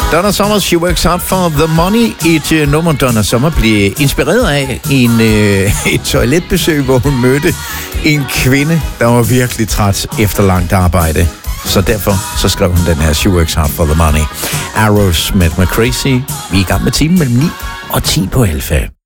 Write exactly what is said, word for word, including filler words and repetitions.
Donna Summer, She Works Hard for the Money. Et uh, nummer, Donna Summer blev inspireret af en, uh, et toiletbesøg, hvor hun mødte en kvinde, der var virkelig træt efter langt arbejde. Så derfor så skrev hun den her She Works Hard for the Money. Aerosmith med Crazy. Vi er i gang med timen mellem ni og ti på Alfa.